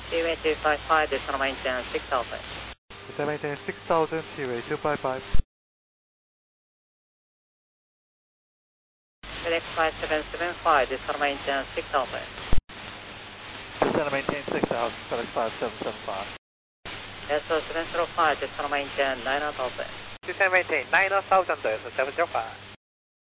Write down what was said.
Seaway 255, descend maintain 6000. Descend maintain 6000, Seaway 255. FedEx 5775, descend maintain 6000. Descend maintain 6000, FedEx 5775. SO 705, descend maintain 9000. Descend maintain 9000, 705.